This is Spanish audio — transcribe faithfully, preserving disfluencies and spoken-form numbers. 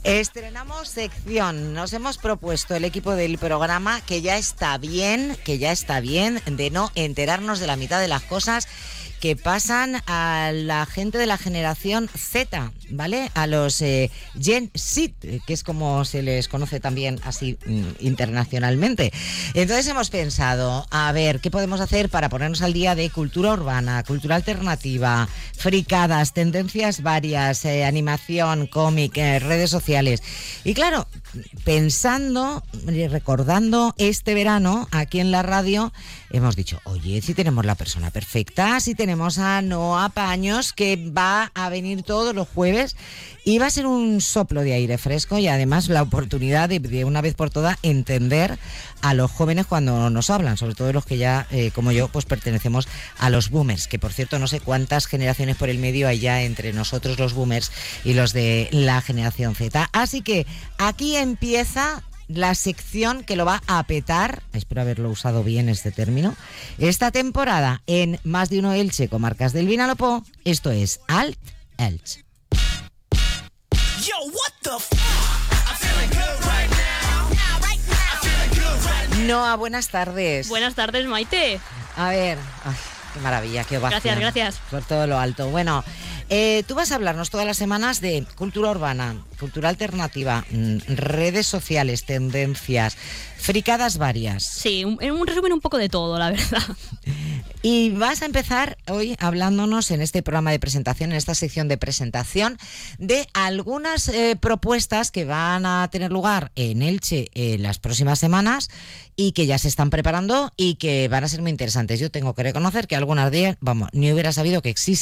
Estrenamos sección. Nos hemos propuesto el equipo del programa que ya está bien, que ya está bien de no enterarnos de la mitad de las cosas que pasan a la gente de la generación Z, ¿vale? A los eh, Gen Z, que es como se les conoce también así mm, internacionalmente. Entonces hemos pensado, a ver, ¿qué podemos hacer para ponernos al día de cultura urbana, cultura alternativa, fricadas, tendencias varias, eh, animación, cómic, eh, redes sociales? Y claro, pensando, recordando este verano aquí en la radio, hemos dicho, oye, si tenemos la persona perfecta, si tenemos a Noa Paños, que va a venir todos los jueves y va a ser un soplo de aire fresco y además la oportunidad de, de una vez por todas entender a los jóvenes cuando nos hablan, sobre todo los que ya, eh, como yo, pues pertenecemos a los boomers, que por cierto no sé cuántas generaciones por el medio hay ya entre nosotros los boomers y los de la generación Z. Así que aquí empieza la sección que lo va a petar, espero haberlo usado bien este término, esta temporada en Más de Uno Elche, comarcas del Vinalopó. Esto es Alt Elche. Yo, what the f- I'm feeling good right now. Now, right now. I'm feeling good right now. Noa, buenas tardes. Buenas tardes, Maite. A ver, ay, qué maravilla, qué ovación. Gracias, gracias. Por todo lo alto. Bueno, eh, tú vas a hablarnos todas las semanas de cultura urbana, cultura alternativa, mmm, redes sociales, tendencias, fricadas varias. Sí, un, en un resumen un poco de todo, la verdad. Y vas a empezar hoy hablándonos en este programa de presentación, en esta sección de presentación, de algunas eh, propuestas que van a tener lugar en Elche en las próximas semanas y que ya se están preparando y que van a ser muy interesantes. Yo tengo que reconocer que algunas de ellas, vamos, ni hubiera sabido que existen.